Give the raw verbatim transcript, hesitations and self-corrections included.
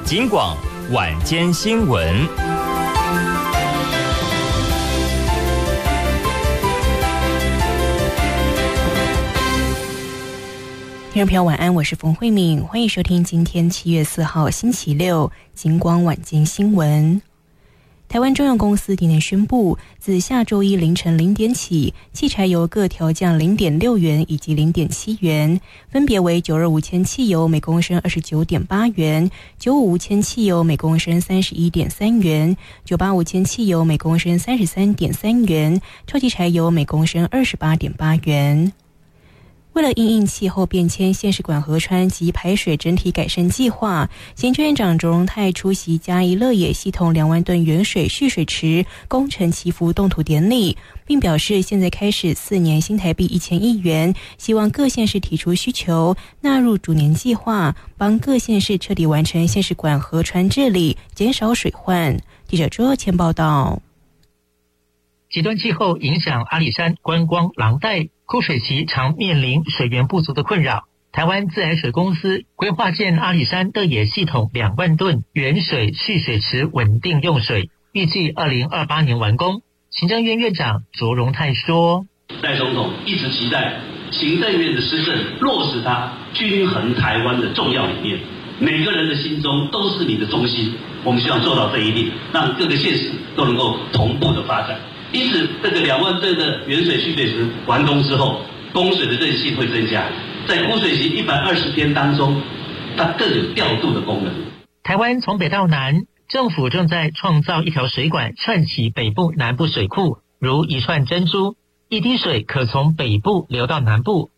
警广晚间新闻。 听众朋友晚安，我是冯慧敏，欢迎收听今天七月四号星期六警广晚间新闻。台湾中油公司今天宣布，自下周一凌晨零点起，汽柴油各调降零点六元以及零点七元，分别为九二五铅汽油每公升二十九点八元，九五无铅汽油每公升三十一点三元，九八五铅汽油每公升三十三点三元，超级柴油每公升二十八点八元。为了因应气候变迁，县市管河川及排水整体改善计划，行政院长卓荣泰出席嘉义乐野系统两万吨原水蓄水池工程祈福动土典礼，并表示现在开始四年新台币一千亿元，希望各县市提出需求，纳入逐年计划，帮各县市彻底完成县市管河川治理，减少水患。记者周若谦报道。 极端气候影响阿里山观光廊带，枯水期常面临水源不足的困扰。台湾自来水公司规划建阿里山乐野系统两万吨原水蓄水池稳定用水，预计二零二八年完工。行政院院长卓荣泰说， 赖总统一直期待行政院的施政落实它均衡台湾的重要理念，每个人的心中都是你的中心，我们希望做到这一点，让各个县市都能够同步的发展。因此这个两万吨的原水蓄水池完工之后，供水的韧性会增加，在枯水期一百二十天当中，它更有调度的功能。 台湾从北到南，政府正在创造一条水管串起北部南部水库，如一串珍珠，一滴水可从北部流到南部，